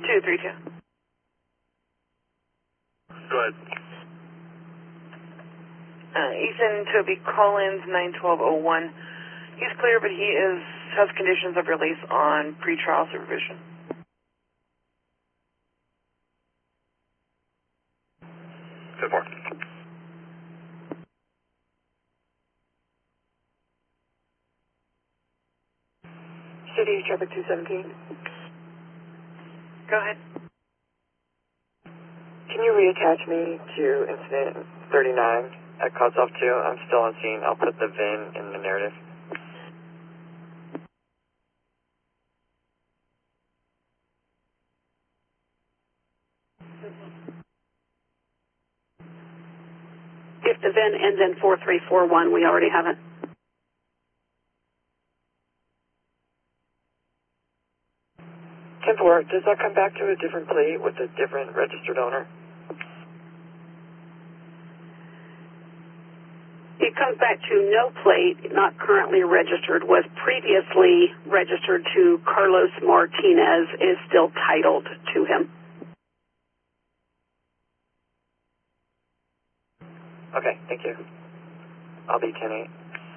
232. Go ahead. Ethan Toby Collins, 91201. He's clear, but he has conditions of release on pretrial supervision. Step 4. City traffic 217. Go ahead. Can you reattach me to incident 39 at Kozlov 2? I'm still on scene. I'll put the VIN in the narrative. If the VIN ends in 4341, we already have it. Tempor, does that come back to a different plate with a different registered owner? It comes back to no plate, not currently registered, was previously registered to Carlos Martinez, is still titled to him. Okay, thank you. I'll be 10-8.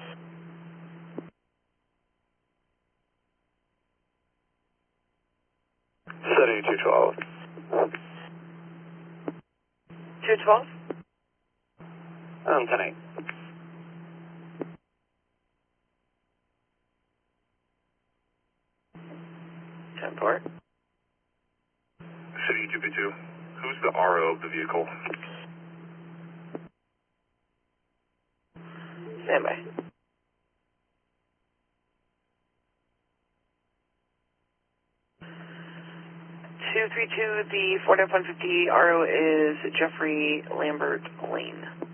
City 212. 212? 10-8. Tempor. City 222. Who's the RO of the vehicle? Stand by. The 4F-150 RO is Jeffrey Lambert Lane.